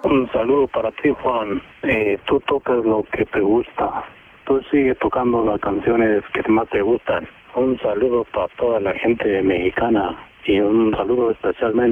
Un saludo para ti, Juan. Tú tocas lo que te gusta. Tú sigues tocando las canciones que más te gustan. Un saludo para toda la gente mexicana y un saludo especialmente